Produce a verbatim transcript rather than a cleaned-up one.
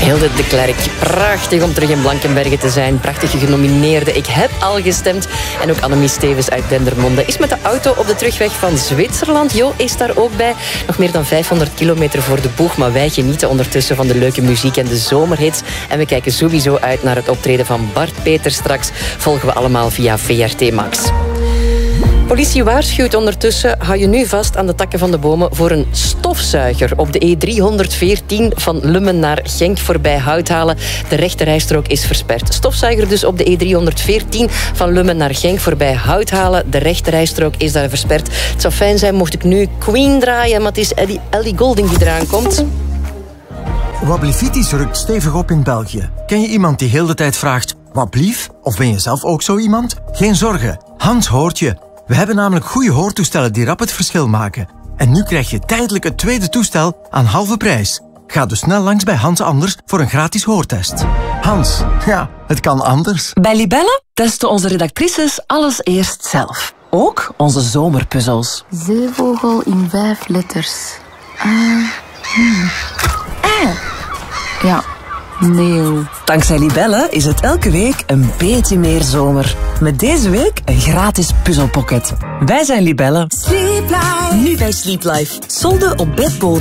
Hilde de Klerk, prachtig om terug in Blankenberge te zijn. Prachtige genomineerde. Ik heb al gestemd. En ook Annemie Stevens uit Dendermonde is met de auto op de terugweg van Zwitserland. Jo is daar ook bij. Nog meer dan vijfhonderd kilometer voor de boeg. Maar wij genieten ondertussen van de leuke muziek en de zomerhits. En we kijken sowieso uit naar het optreden van Bart Peters. Straks volgen we allemaal via V R T Max. Politie waarschuwt ondertussen, hou je nu vast aan de takken van de bomen voor een stofzuiger op de E driehonderdveertien van Lummen naar Genk voorbij Houthalen. De rechterrijstrook is versperd. Stofzuiger dus op de E driehonderdveertien van Lummen naar Genk voorbij Houthalen. De rechterrijstrook is daar versperd. Het zou fijn zijn mocht ik nu Queen draaien, maar het is Ellie, Ellie Goulding die eraan komt. Wablivitis rukt stevig op in België. Ken je iemand die heel de tijd vraagt, wat blief? Of ben je zelf ook zo iemand? Geen zorgen, Hans hoort je. We hebben namelijk goede hoortoestellen die rap het verschil maken. En nu krijg je tijdelijk het tweede toestel aan halve prijs. Ga dus snel langs bij Hans Anders voor een gratis hoortest. Hans, ja, het kan anders. Bij Libelle testen onze redactrices alles eerst zelf. Ook onze zomerpuzzels. Zeevogel in vijf letters. Uh, hmm. Ah. Ja, neeuw. Dankzij Libelle is het elke week een beetje meer zomer. Met deze week een gratis puzzelpocket. Wij zijn Libelle. Sleep Life. Nu bij Sleep Life. Solden op bedbodem.